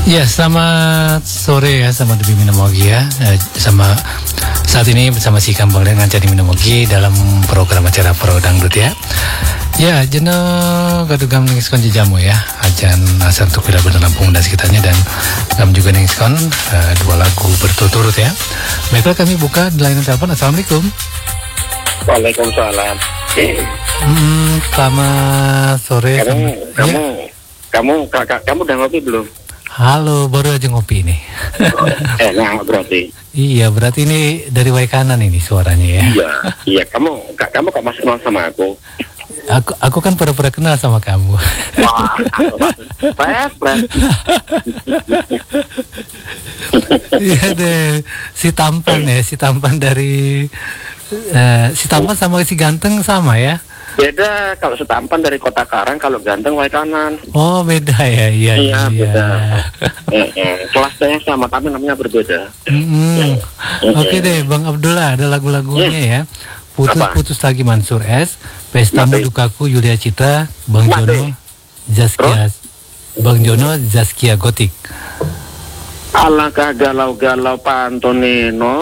Ya, selamat sore ya, sama Debi Minamogi ya. Sama saat ini bersama si Kambang dan Ngancani Minamogi dalam program acara Pro Dangdut ya. Ya, jeno gadugam nengiskon jamu ya. Ajan asal untuk wilayah Bandar Lampung dan sekitarnya, dan kami juga nengiskon dua lagu berturut-turut ya. Baiklah, kami buka di layanan telepon. Assalamualaikum. Waalaikumsalam. Selamat sore. Kamu udah ngopi belum? Halo, baru aja ngopi nih. Nah berarti. Iya, berarti ini dari Waikanan ini suaranya ya. Iya. Kamu kok masih kenal sama aku? Aku kan pura-pura kenal sama kamu. Wah, pres. Iya deh, si tampan dari si tampan sama si ganteng sama ya. Beda, kalau setampan dari Kota Karang, kalau ganteng Waikanan. Oh, beda ya, iya. Beda. Kelasnya sama tapi namanya berbeda. Oke deh, Bang Abdullah, ada lagu-lagunya ya. Putus lagi Mansur S, Pestamu Dukaku Yulia Citra, Bang Jono Zaskia Gotik. Alangkah galau-galau Pantonino.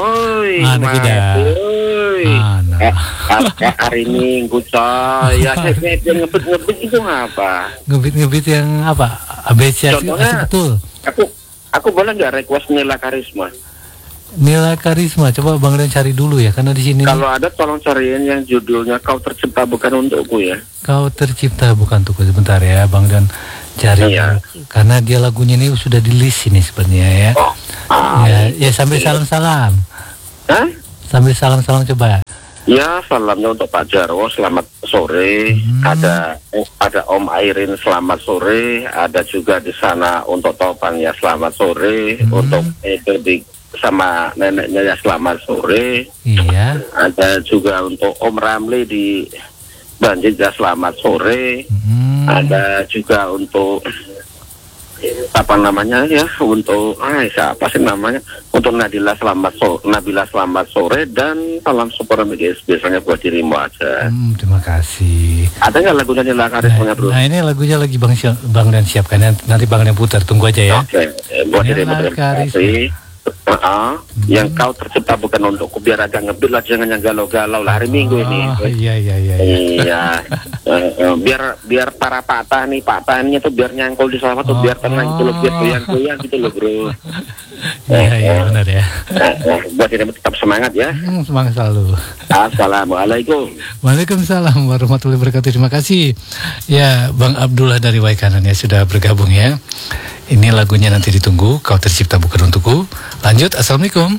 Hari Minggu coy. Ya ngebit itu apa? Ngebit yang apa? ABC betul. Aku boleh nggak request Nila Karisma? Nila Karisma, coba Bang Ren cari dulu ya, karena di sini. Kalau ada tolong cariin yang judulnya Kau Tercipta Bukan Untukku ya. Kau Tercipta Bukan Untukku, sebentar ya Bang Ren cari ya. Karena dia lagunya ini sudah di list ini sebenarnya ya. Ya sambil salam-salam. Hah? Sambil salam-salam coba. Ya, salamnya untuk Pak Jarwo, selamat sore. Ada Om Airin, selamat sore. Ada juga di sana untuk Topan ya, selamat sore. Untuk itu sama neneknya ya, selamat sore. Iya. Ada juga untuk Om Ramli di Banjir ya, selamat sore. Ada juga untuk apa namanya ya, untuk siapa sih namanya, untuk Nabila selamat sore dan salam super medis biasanya buat dirimu aja. Terima kasih. Ada nggak lagunya Nila Karisma bro? Nah ini lagunya lagi Bang Dan siapkan, nanti Bang Dan putar, tunggu aja ya. Oke, buat dirimu terima kasih. Yang Kau Tercipta Bukan Untukku, biar agak ngebit lah, jangan yang galau-galau lah hari Minggu ini. Iya. Biar para Pak Tani tuh biar nyangkul di sawah tuh, biar tenang gitu loh, biar goyang-goyang gitu loh bro. Iya benar ya. Buat dirimu tetap semangat ya. Semangat selalu. Assalamualaikum. Waalaikumsalam warahmatullahi wabarakatuh. Terima kasih ya Bang Abdullah dari Waikanan ya, sudah bergabung ya. Ini lagunya nanti ditunggu, Kau Tercipta Bukan Untukku. Lanjut, assalamualaikum.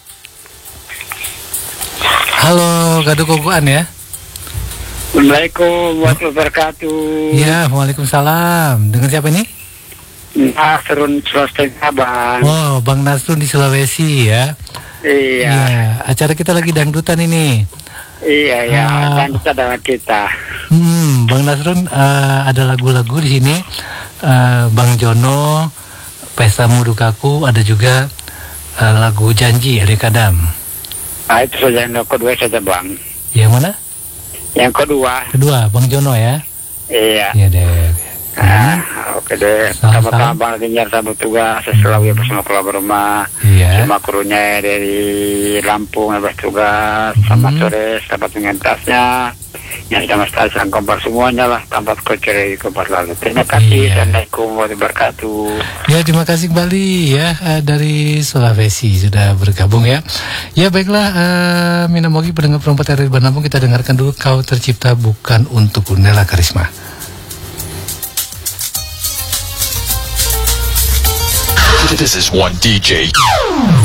Halo, Gadu Kogoan ya. Assalamualaikum warahmatullahi wabarakatuh. Ya, waalaikumsalam. Dengan siapa ini? Nasrun Sulawesi Bang. Oh, Bang Nasrun di Sulawesi ya. Iya. Ya, acara kita lagi dangdutan ini. Iya, dangdut adalah kita. Bang Nasrun, ada lagu-lagu di sini. Bang Jono, Pestamu Dukaku, ada juga lagu Janji dari Kadam. Itu saja yang kedua saja Bang. Yang mana? Yang kedua. Kedua, Bang Jono ya. Iya. Iya deh. Oke deh. Sama-sama Bang Dengar sahabat tugas selalu bersama keluarga rumah. Iya. Sama krunya dari Lampung bebas tugas. Selamat sore sahabat pengentasnya. Yang sama stasiun kompar semuanya lah, tanpa keceri kompar lalu. Terima kasih. Assalamualaikum warahmatullahi wabarakatuh. Ya, terima kasih kembali ya dari Sulawesi sudah bergabung ya. Ya baiklah, Minamogi pendengar perempat dari Bandar Lampung, kita dengarkan dulu Kau Tercipta Bukan Untukku, Nila Karisma. This is one DJ.